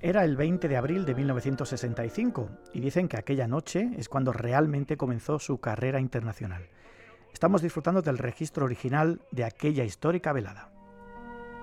Era el 20 de abril de 1965 y dicen que aquella noche es cuando realmente comenzó su carrera internacional. Estamos disfrutando del registro original de aquella histórica velada.